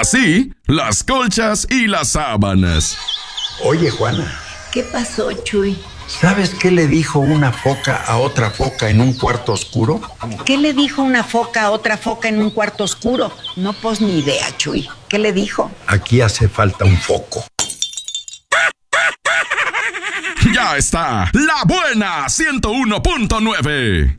así las colchas y las sábanas. Oye, Juana. ¿Qué pasó, Chuy? ¿Sabes qué le dijo una foca a otra foca en un cuarto oscuro? ¿Qué le dijo una foca a otra foca en un cuarto oscuro? No, pues ni idea, Chuy. ¿Qué le dijo? Aquí hace falta un foco. Ya está, La Buena 101.9.